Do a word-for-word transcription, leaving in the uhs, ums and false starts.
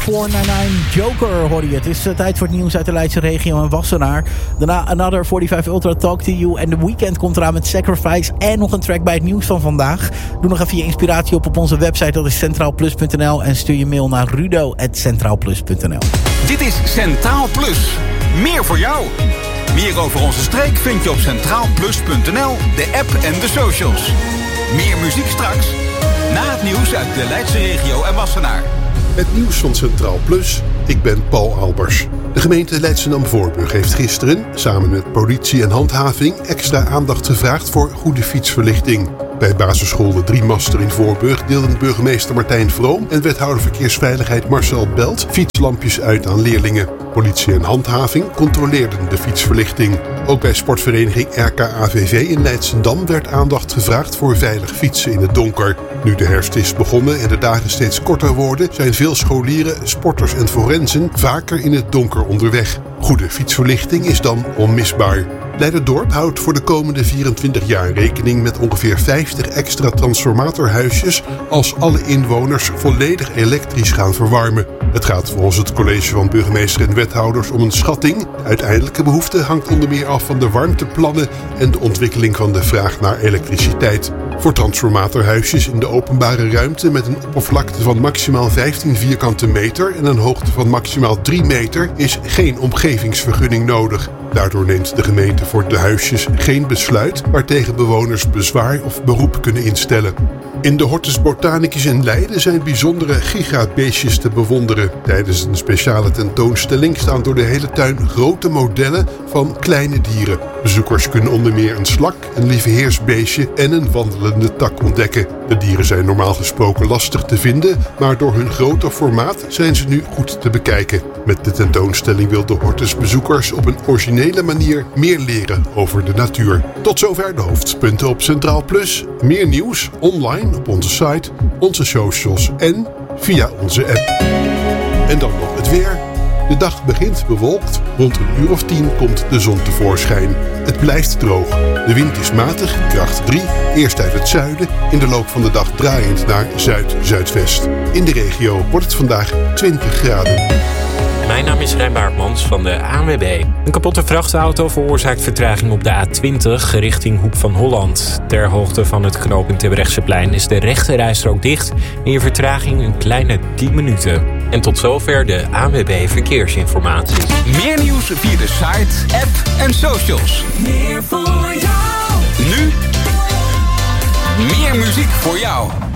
vierhonderdnegenennegentig Joker hoorde je. Het is uh, tijd voor het nieuws uit de Leidse regio en Wassenaar. Daarna Another vijfenveertig Ultra Talk to You. En The Weeknd komt eraan met Sacrifice. En nog een track bij het nieuws van vandaag. Doe nog even je inspiratie op op onze website. Dat is centraal plus punt n l. En stuur je mail naar rudo at centraal plus punt n l. Dit is Centraal Plus. Meer voor jou. Meer over onze streek vind je op centraal plus punt n l, de app en de socials. Meer muziek straks. Na het nieuws uit de Leidse regio en Wassenaar. Het nieuws van Centraal Plus. Ik ben Paul Albers. De gemeente Leidschendam-Voorburg heeft gisteren, samen met politie en handhaving, extra aandacht gevraagd voor goede fietsverlichting. Bij basisschool De Driemaster in Voorburg deelden burgemeester Martijn Vroom en wethouder verkeersveiligheid Marcel Belt fietslampjes uit aan leerlingen. Politie en handhaving controleerden de fietsverlichting. Ook bij sportvereniging R K A V V in Leidschendam werd aandacht gevraagd voor veilig fietsen in het donker. Nu de herfst is begonnen en de dagen steeds korter worden, zijn veel scholieren, sporters en forensen vaker in het donker onderweg. Goede fietsverlichting is dan onmisbaar. Leiderdorp houdt voor de komende vierentwintig jaar rekening met ongeveer vijftig extra transformatorhuisjes als alle inwoners volledig elektrisch gaan verwarmen. Het gaat volgens het college van burgemeester en wethouders om een schatting. De uiteindelijke behoefte hangt onder meer af van de warmteplannen en de ontwikkeling van de vraag naar elektriciteit. Voor transformatorhuisjes in de openbare ruimte met een oppervlakte van maximaal vijftien vierkante meter en een hoogte van maximaal drie meter is geen omgevingsvergunning nodig. Daardoor neemt de gemeente voor de huisjes geen besluit waartegen bewoners bezwaar of beroep kunnen instellen. In de Hortus Botanicus in Leiden zijn bijzondere gigabeestjes te bewonderen. Tijdens een speciale tentoonstelling staan door de hele tuin grote modellen van kleine dieren. Bezoekers kunnen onder meer een slak, een lieveheersbeestje en een wandelende tak ontdekken. De dieren zijn normaal gesproken lastig te vinden, maar door hun grote formaat zijn ze nu goed te bekijken. Met de tentoonstelling wil de Hortus bezoekers op een originele manier meer leren over de natuur. Tot zover de hoofdpunten op Centraal Plus. Meer nieuws online op onze site, onze socials en via onze app. En dan nog het weer. De dag begint bewolkt. Rond een uur of tien komt de zon tevoorschijn. Het blijft droog. De wind is matig, kracht drie. Eerst uit het zuiden. In de loop van de dag draaiend naar zuid-zuidwest. In de regio wordt het vandaag twintig graden. Mijn naam is Rijn Baartmans van de A N W B. Een kapotte vrachtauto veroorzaakt vertraging op de A twintig richting Hoek van Holland. Ter hoogte van het knooppunt Terbrechtseplein is de rechte rijstrook dicht en je vertraging een kleine tien minuten. En tot zover de A N W B Verkeersinformatie. Meer nieuws via de site, app en socials. Meer voor jou. Nu meer muziek voor jou.